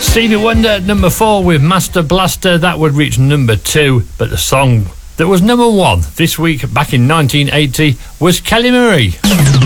Stevie Wonder at number 4 with Master Blaster. That would reach number 2, but the song that was number 1 this week back in 1980 was Kelly Marie.